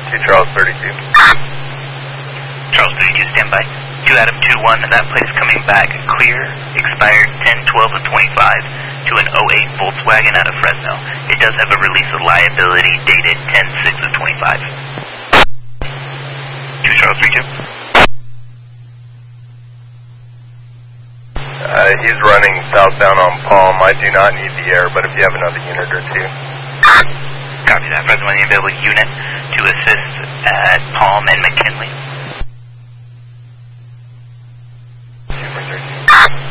Charles 32. Charles 32, stand by. 2 Adam 2-1, that plate is coming back clear, expired 10-12 of 25 to an 08 Volkswagen out of Fresno. It does have a release of liability dated 10-6 of 25. 2 Charles 32. He's running southbound on Palm. I do not need the air, but if you have another unit or two. Copy that. Fresno, any available unit to assist at Palm and McKinley. 2 for 13.